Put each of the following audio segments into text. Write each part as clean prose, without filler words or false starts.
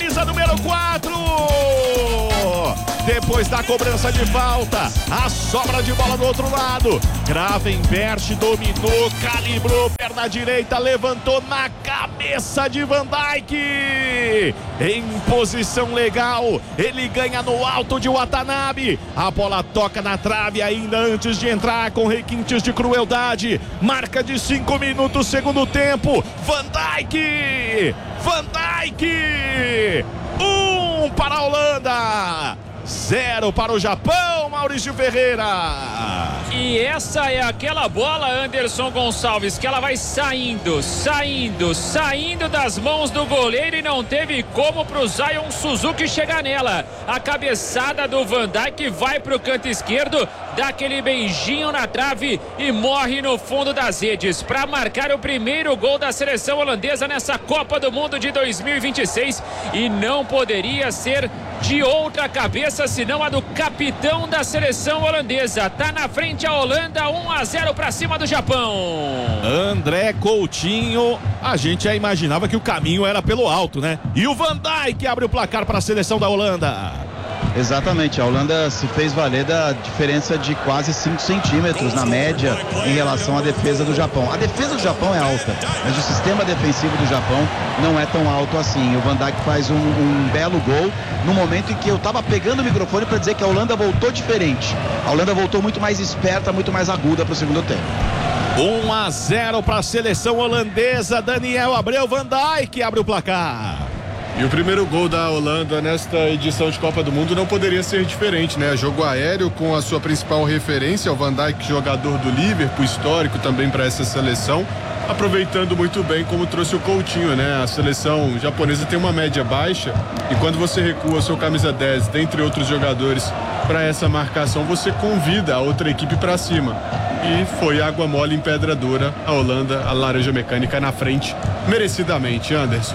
camisa número 4. Depois da cobrança de falta, a sobra de bola do outro lado. Gravenberch dominou, calibrou, perna direita, levantou na cabeça de Van Dijk. Em posição legal, ele ganha no alto de Watanabe. A bola toca na trave ainda antes de entrar com requintes de crueldade. Marca de 5 minutos, segundo tempo. Van Dijk! Van Dijk! 1 para a Holanda. 0 para o Japão, Maurício Ferreira. E essa é aquela bola, Anderson Gonçalves, que ela vai saindo das mãos do goleiro e não teve como pro Zion Suzuki chegar nela. A cabeçada do Van Dijk vai pro canto esquerdo, dá aquele beijinho na trave e morre no fundo das redes para marcar o primeiro gol da seleção holandesa nessa Copa do Mundo de 2026. E não poderia ser de outra cabeça senão a do capitão da seleção holandesa. Tá na frente a Holanda, 1-0 para cima do Japão. André Coutinho, a gente já imaginava que o caminho era pelo alto, né? E o Van Dijk abre o placar para a seleção da Holanda. Exatamente, a Holanda se fez valer da diferença de quase 5 centímetros na média em relação à defesa do Japão. A defesa do Japão é alta, mas o sistema defensivo do Japão não é tão alto assim. O Van Dijk faz um belo gol no momento em que eu estava pegando o microfone para dizer que a Holanda voltou diferente. A Holanda voltou muito mais esperta, muito mais aguda para o segundo tempo. 1-0 para a seleção holandesa. Daniel Abreu, Van Dijk abre o placar. E o primeiro gol da Holanda nesta edição de Copa do Mundo não poderia ser diferente, né? Jogo aéreo com a sua principal referência, o Van Dijk, jogador do Liverpool, histórico também para essa seleção, aproveitando muito bem como trouxe o Coutinho, né? A seleção japonesa tem uma média baixa e quando você recua o seu camisa 10, dentre outros jogadores, para essa marcação, você convida a outra equipe para cima. E foi água mole em pedra dura. A Holanda, a laranja mecânica na frente, merecidamente, Anderson.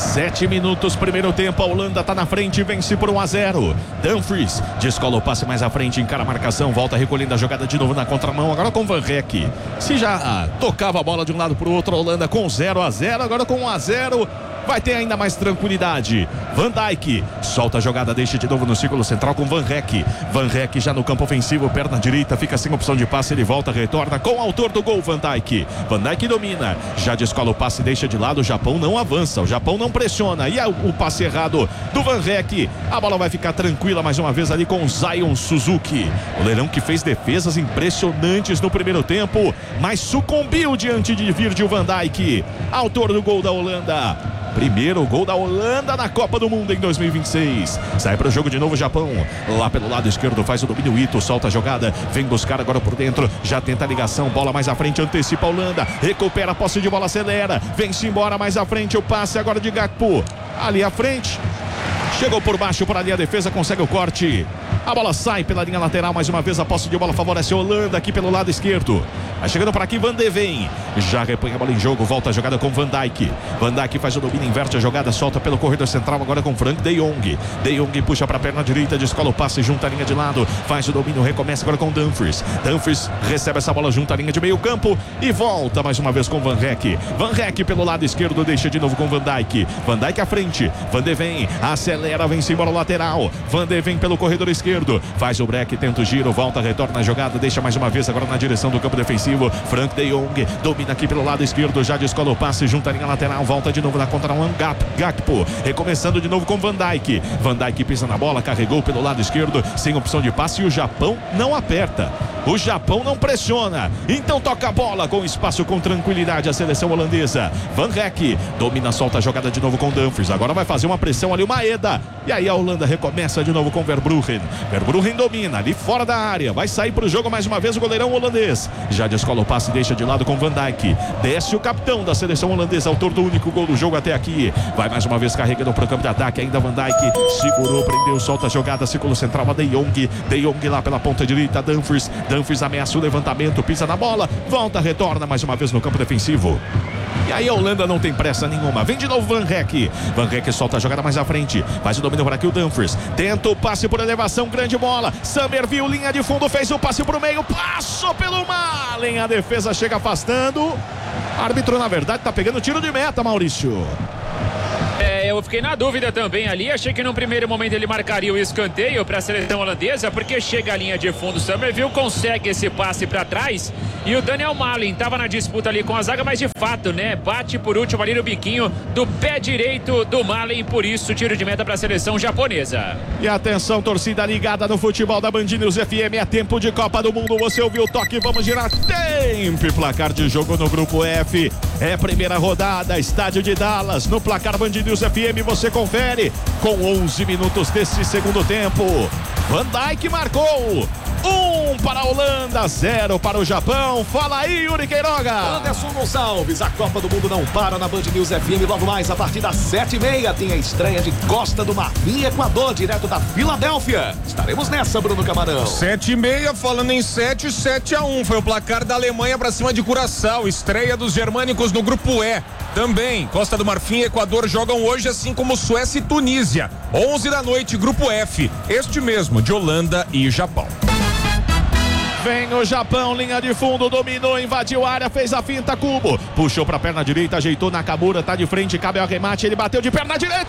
7 minutos, primeiro tempo, a Holanda tá na frente, vence por 1-0. Dumfries descola o passe mais à frente, encara a marcação, volta recolhendo a jogada de novo na contramão, agora com Van Dijk. Se já tocava a bola de um lado pro outro, a Holanda com 0-0, agora com 1-0. Vai ter ainda mais tranquilidade. Van Dijk solta a jogada, deixa de novo no círculo central com Van Dijk. Van Dijk já no campo ofensivo, perna direita, fica sem opção de passe, ele volta, retorna com o autor do gol, Van Dijk. Van Dijk domina, já descola o passe, deixa de lado, o Japão não avança, o Japão não pressiona. E o passe errado do Van Dijk. A bola vai ficar tranquila mais uma vez ali com o Zion Suzuki. O Leirão que fez defesas impressionantes no primeiro tempo, mas sucumbiu diante de Virgil van Dijk, autor do gol da Holanda. Primeiro gol da Holanda na Copa do Mundo em 2026. Sai para o jogo de novo o Japão. Lá pelo lado esquerdo faz o domínio, Ito solta a jogada, vem buscar agora por dentro, já tenta a ligação, bola mais à frente, antecipa a Holanda, recupera a posse de bola, acelera, vem-se embora mais à frente, o passe agora de Gakpo. Ali à frente, chegou por baixo para ali a defesa, consegue o corte. A bola sai pela linha lateral, mais uma vez a posse de bola favorece a Holanda aqui pelo lado esquerdo. Vai chegando por aqui Van de Ven, já repõe a bola em jogo, volta a jogada com Van Dijk. Van Dijk faz o domínio, inverte a jogada, solta pelo corredor central agora com Frank de Jong. De Jong puxa para a perna direita, descola o passe, junta a linha de lado, faz o domínio, recomeça agora com Dumfries. Dumfries recebe essa bola, junta a linha de meio campo e volta mais uma vez com Van Dijk. Van Dijk pelo lado esquerdo, deixa de novo com Van Dijk. Van Dijk à frente, Van de Ven acelera, vem-se embora lateral. Van de Ven pelo corredor esquerdo, faz o break, tenta o giro, volta, retorna a jogada, deixa mais uma vez agora na direção do campo defensivo. Frank de Jong domina aqui pelo lado esquerdo, já descola o passe, junta a linha lateral, volta de novo na contra-mão, Gakpo, recomeçando de novo com Van Dijk. Van Dijk pisa na bola, carregou pelo lado esquerdo, sem opção de passe, e o Japão não aperta. O Japão não pressiona, então toca a bola com espaço, com tranquilidade a seleção holandesa. Van Dijk domina, solta a jogada de novo com Dumfries, agora vai fazer uma pressão ali, o Maeda, e aí a Holanda recomeça de novo com Verbruggen. Verbruggen domina ali fora da área, vai sair para o jogo mais uma vez o goleirão holandês, já descola o passe, deixa de lado com Van Dijk, desce o capitão da seleção holandesa, autor do único gol do jogo até aqui, vai mais uma vez carregando para o campo de ataque, ainda Van Dijk, segurou, prendeu, solta a jogada, círculo central a De Jong lá pela ponta direita, Dumfries ameaça o levantamento, pisa na bola, volta, retorna mais uma vez no campo defensivo. E aí a Holanda não tem pressa nenhuma, vem de novo Van Dijk. Van Dijk solta a jogada mais à frente, faz o domínio por aqui o Dumfries, tenta o passe por elevação, grande bola, Summerville, linha de fundo, fez o passe pro meio, passou pelo Malen, a defesa chega afastando. Árbitro na verdade tá pegando tiro de meta, Maurício. Eu fiquei na dúvida também ali. Achei que no primeiro momento ele marcaria o escanteio para a seleção holandesa, porque chega a linha de fundo. Summerville consegue esse passe para trás e o Daniel Malen estava na disputa ali com a zaga, mas de fato, né? Bate por último ali no biquinho do pé direito do Malen. Por isso, tiro de meta para a seleção japonesa. E atenção, torcida ligada no futebol da Band News FM. É tempo de Copa do Mundo. Você ouviu o toque? Vamos girar. Tempo e placar de jogo no grupo F. É primeira rodada, estádio de Dallas. No placar Band News FM você confere com 11 minutos desse segundo tempo. Van Dijk marcou. 1 para a Holanda, 0 para o Japão. Fala aí, Yuri Queiroga. Anderson Gonçalves, a Copa do Mundo não para na Band News FM. Logo mais, a partir das 7h30, tem a estreia de Costa do Marfim, Equador, direto da Filadélfia. Estaremos nessa, Bruno Camarão. 7h30, falando em 7-1. Foi o placar da Alemanha para cima de Curaçao. Estreia dos germânicos no grupo E. Também, Costa do Marfim e Equador jogam hoje, assim como Suécia e Tunísia. 11 da noite, grupo F. Este mesmo, de Holanda e Japão. Vem o Japão, linha de fundo, dominou, invadiu a área, fez a finta, Cubo. Puxou pra perna direita, ajeitou na Nakamura, tá de frente, cabe ao remate, ele bateu de perna direita.